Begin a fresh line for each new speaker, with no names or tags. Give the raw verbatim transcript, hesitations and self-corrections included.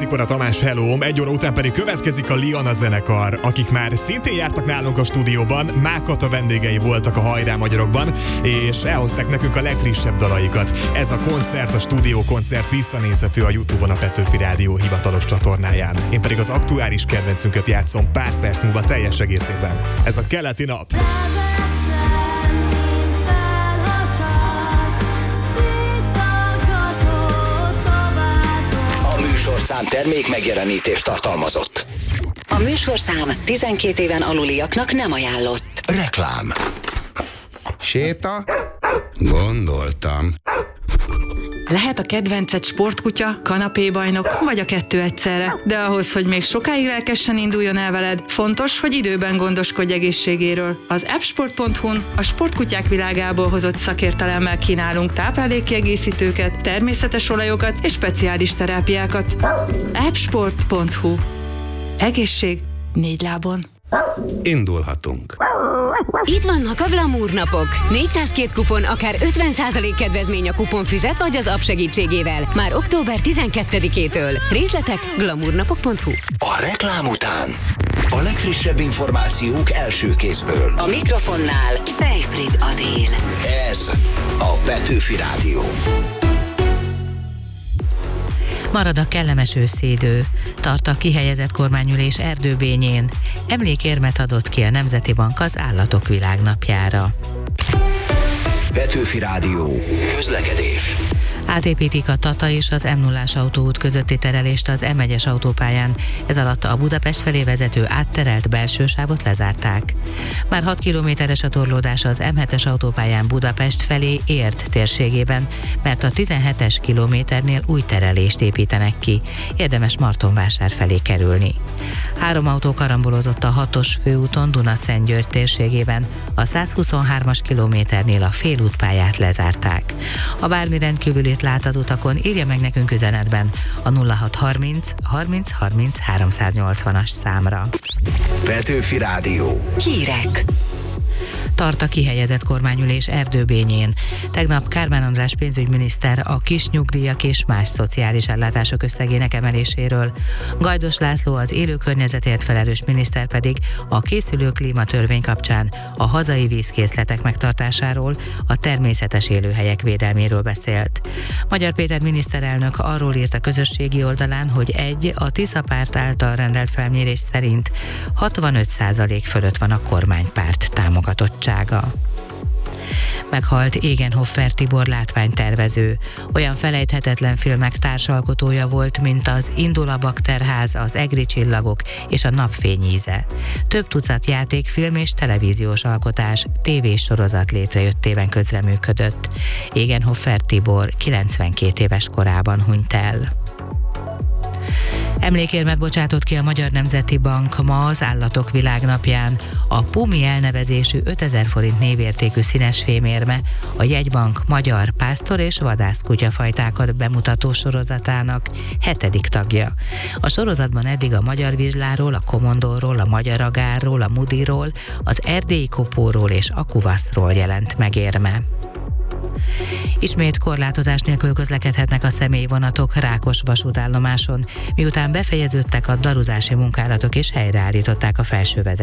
Sikora Tamás, hello! Egy óra után pedig következik a Liana zenekar, akik már szintén jártak nálunk a stúdióban, Mákata vendégei voltak a Hajrá Magyarokban, és elhozták nekünk a legfrissebb dalaikat. Ez a koncert, a stúdió koncert visszanézhető a YouTube-on a Petőfi Rádió hivatalos csatornáján. Én pedig az aktuális kedvencünket játszom pár perc múlva teljes egészében. Ez a Keleti Nap.
Műsorszám termék megjelenítést tartalmazott.
A műsorszám tizenkét éven aluliaknak nem ajánlott.
Reklám.
Séta? Gondoltam.
Lehet a kedvenced sportkutya, kanapébajnok, vagy a kettő egyszerre. De ahhoz, hogy még sokáig lelkesen induljon el veled, fontos, hogy időben gondoskodj egészségéről. Az appsport pont hu-n a sportkutyák világából hozott szakértelemmel kínálunk táplálékkiegészítőket, természetes olajokat és speciális terápiákat. appsport pont hu. Egészség négy lábon.
Indulhatunk.
Itt vannak a Glamour napok. négyszázkettő kupon, akár ötven százalék kedvezmény a kuponfüzet vagy az app segítségével. Már október tizenkettedikétől. Részletek glamournapok pont hu.
A reklám után a legfrissebb információk első kézből.
A mikrofonnál Seyfried Adél.
Ez a Petőfi Rádió.
Marad a kellemes őszi idő. Tart a kihelyezett kormányülés Erdőbényén. Emlékérmet adott ki a Nemzeti Bank az Állatok Világnapjára.
Petőfi Rádió. Közlekedés.
Átépítik a Tata és az M nullás autóút közötti terelést az M egyes autópályán, ez alatt a Budapest felé vezető átterelt belső sávot lezárták. Már hat kilométeres a torlódás az M hetes autópályán Budapest felé Érd térségében, mert a tizenhetes kilométernél új terelést építenek ki, érdemes Martonvásár felé kerülni. Három autó karambolozott a hatos főúton Duna-Szentgyörgy térségében, a százhuszonhármas kilométernél a félútpályát lezárták. Ha bármi rendkívüli lát az utakon, írja meg nekünk üzenetben a nulla hat harminc harminc harminc háromszáznyolcvanas számra.
Petőfi Rádió.
Hírek.
Tart a kihelyezett kormányülés Erdőbényén. Tegnap Kármán András pénzügyminiszter a kis nyugdíjak és más szociális ellátások összegének emeléséről, Gajdos László az élő környezetért felelős miniszter pedig a készülő klímatörvény kapcsán a hazai vízkészletek megtartásáról, a természetes élőhelyek védelméről beszélt. Magyar Péter miniszterelnök arról írt a közösségi oldalán, hogy egy a Tisza párt által rendelt felmérés szerint hatvanöt százalék fölött van a kormánypárt támogatottsága. Meghalt Egenhofer Tibor látványtervező. Olyan felejthetetlen filmek társalkotója volt, mint az Indul a Bakterház, az Egri csillagok és a Napfény íze. Több tucat játékfilm és televíziós alkotás, tévés sorozat létrejöttében közreműködött. Egenhofer Tibor kilencvenkét éves korában hunyt el. Emlékérmet bocsátott ki a Magyar Nemzeti Bank ma az Állatok Világnapján. A Pumi elnevezésű ötezer forint névértékű színes fémérme a jegybank magyar pásztor és vadászkutyafajtákat bemutató sorozatának hetedik tagja. A sorozatban eddig a magyar vizsláról, a komondorról, a magyar agárról, a mudiról, az erdélyi kopóról és a kuvaszról jelent meg érme. Ismét korlátozás nélkül közlekedhetnek a személyvonatok Rákos vasútállomáson, miután befejeződtek a daruzási munkálatok és helyreállították a felső vezetést.